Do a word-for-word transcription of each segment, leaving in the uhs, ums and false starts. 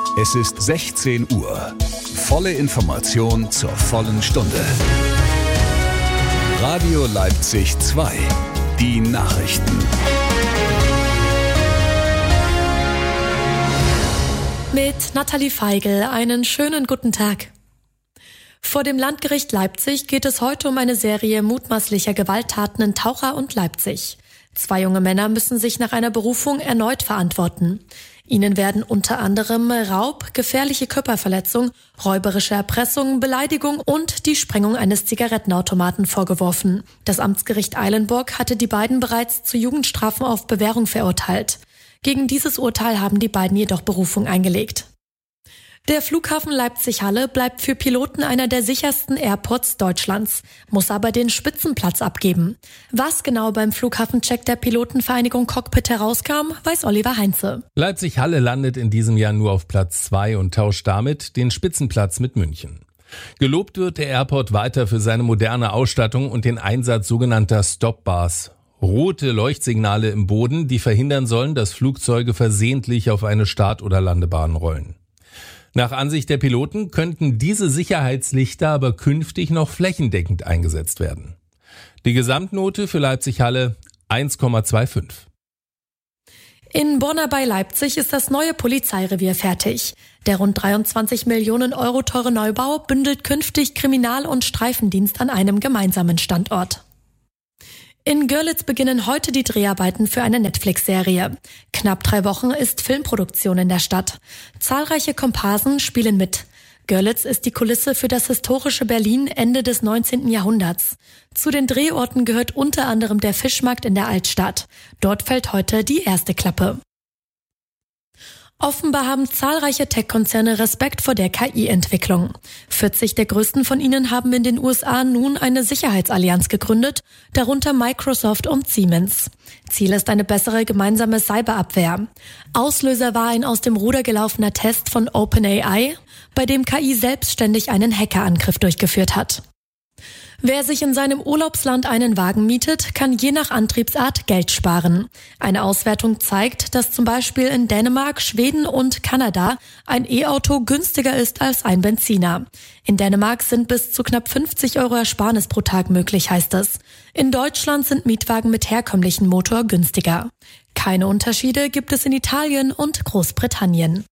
Es ist sechzehn Uhr. Volle Information zur vollen Stunde. Radio Leipzig zwei. Die Nachrichten. Mit Nathalie Feigl einen schönen guten Tag. Vor dem Landgericht Leipzig geht es heute um eine Serie mutmaßlicher Gewalttaten in Taucher und Leipzig. Zwei junge Männer müssen sich nach einer Berufung erneut verantworten. Ihnen werden unter anderem Raub, gefährliche Körperverletzung, räuberische Erpressung, Beleidigung und die Sprengung eines Zigarettenautomaten vorgeworfen. Das Amtsgericht Eilenburg hatte die beiden bereits zu Jugendstrafen auf Bewährung verurteilt. Gegen dieses Urteil haben die beiden jedoch Berufung eingelegt. Der Flughafen Leipzig-Halle bleibt für Piloten einer der sichersten Airports Deutschlands, muss aber den Spitzenplatz abgeben. Was genau beim Flughafencheck der Pilotenvereinigung Cockpit herauskam, weiß Oliver Heinze. Leipzig-Halle landet in diesem Jahr nur auf Platz zwei und tauscht damit den Spitzenplatz mit München. Gelobt wird der Airport weiter für seine moderne Ausstattung und den Einsatz sogenannter Stop-Bars. Rote Leuchtsignale im Boden, die verhindern sollen, dass Flugzeuge versehentlich auf eine Start- oder Landebahn rollen. Nach Ansicht der Piloten könnten diese Sicherheitslichter aber künftig noch flächendeckend eingesetzt werden. Die Gesamtnote für Leipzig-Halle eins Komma fünfundzwanzig. In Borna bei Leipzig ist das neue Polizeirevier fertig. Der rund dreiundzwanzig Millionen Euro teure Neubau bündelt künftig Kriminal- und Streifendienst an einem gemeinsamen Standort. In Görlitz beginnen heute die Dreharbeiten für eine Netflix-Serie. Knapp drei Wochen ist Filmproduktion in der Stadt. Zahlreiche Komparsen spielen mit. Görlitz ist die Kulisse für das historische Berlin Ende des neunzehnten Jahrhunderts. Zu den Drehorten gehört unter anderem der Fischmarkt in der Altstadt. Dort fällt heute die erste Klappe. Offenbar haben zahlreiche Tech-Konzerne Respekt vor der K I-Entwicklung. vierzig der größten von ihnen haben in den U S A nun eine Sicherheitsallianz gegründet, darunter Microsoft und Siemens. Ziel ist eine bessere gemeinsame Cyberabwehr. Auslöser war ein aus dem Ruder gelaufener Test von OpenAI, bei dem K I selbstständig einen Hackerangriff durchgeführt hat. Wer sich in seinem Urlaubsland einen Wagen mietet, kann je nach Antriebsart Geld sparen. Eine Auswertung zeigt, dass zum Beispiel in Dänemark, Schweden und Kanada ein E-Auto günstiger ist als ein Benziner. In Dänemark sind bis zu knapp fünfzig Euro Ersparnis pro Tag möglich, heißt es. In Deutschland sind Mietwagen mit herkömmlichem Motor günstiger. Keine Unterschiede gibt es in Italien und Großbritannien.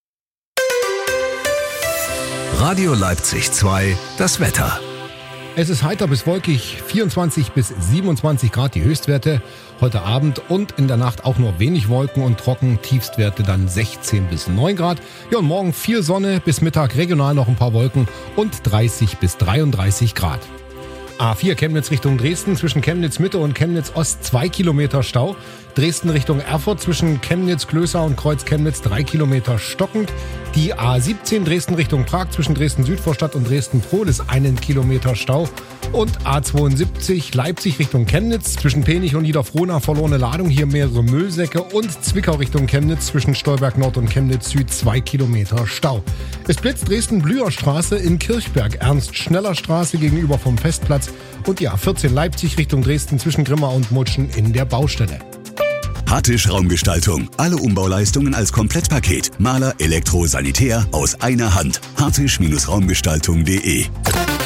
Radio Leipzig zwei, das Wetter. Es ist heiter bis wolkig, vierundzwanzig bis siebenundzwanzig Grad die Höchstwerte. Heute Abend und in der Nacht auch nur wenig Wolken und trocken, Tiefstwerte dann sechzehn bis neun Grad. Ja, und morgen viel Sonne, bis Mittag regional noch ein paar Wolken und dreißig bis dreiunddreißig Grad. A vier Chemnitz Richtung Dresden, zwischen Chemnitz Mitte und Chemnitz Ost zwei Kilometer Stau. Dresden Richtung Erfurt, zwischen Chemnitz Klößer und Kreuz Chemnitz drei Kilometer stockend. Die A siebzehn Dresden Richtung Prag, zwischen Dresden Südvorstadt und Dresden Prohlis einen Kilometer Stau. Und A zweiundsiebzig Leipzig Richtung Chemnitz, zwischen Penich und Niederfrohnau verlorene Ladung, hier mehrere Müllsäcke. Und Zwickau Richtung Chemnitz, zwischen Stolberg Nord und Chemnitz Süd zwei Kilometer Stau. Es blitzt Dresden-Blüherstraße in Kirchberg, Ernst-Schneller-Straße gegenüber vom Festplatz und die A vierzehn Leipzig Richtung Dresden zwischen Grimma und Mutschen in der Baustelle. Hartisch Raumgestaltung. Alle Umbauleistungen als Komplettpaket. Maler, Elektro, Sanitär aus einer Hand. hartisch Raumgestaltung punkt de